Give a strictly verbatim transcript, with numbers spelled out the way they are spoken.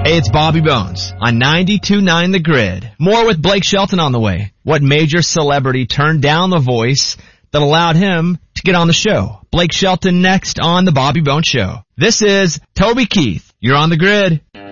Hey, it's Bobby Bones on ninety-two point nine The Grid. More with Blake Shelton on the way. What major celebrity turned down the voice that allowed him to get on the show? Blake Shelton next on The Bobby Bones Show. This is Toby Keith. You're on The Grid.